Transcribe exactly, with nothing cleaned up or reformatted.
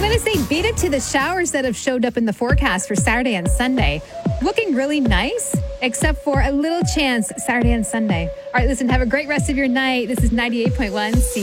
going to say beat it to the showers that have showed up in the forecast for Saturday and Sunday. Looking really nice, except for a little chance Saturday and Sunday. All right, listen, have a great rest of your night. This is ninety-eight point one C.